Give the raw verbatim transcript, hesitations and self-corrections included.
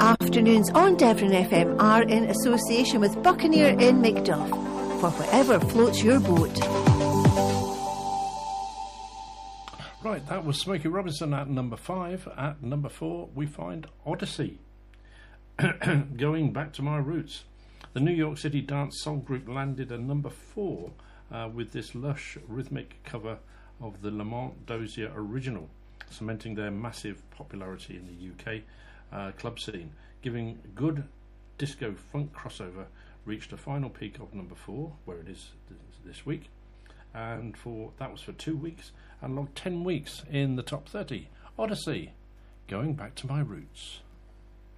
afternoons on Devon F M are in association with Buccaneer in Macduff for whatever floats your boat. Right, that was Smokey Robinson at number five. At number four, we find Odyssey. Going back to my roots. The New York City dance song group landed a number four uh, with this lush rhythmic cover of the Lamont Dozier original, cementing their massive popularity in the U K uh, club scene. Giving good disco funk crossover reached a final peak of number four, where it is th- this week, and for that was for two weeks and logged ten weeks in the top thirty. Odyssey, Going Back to My Roots.